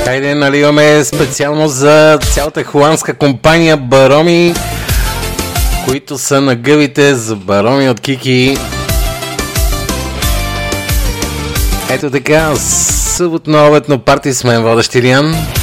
Хайде, наливаме специално за цялата холандска компания Бароми, които са на гъбите за Бароми от Кики. Ето така, съботно обедно парти с мен, водещ Илиян.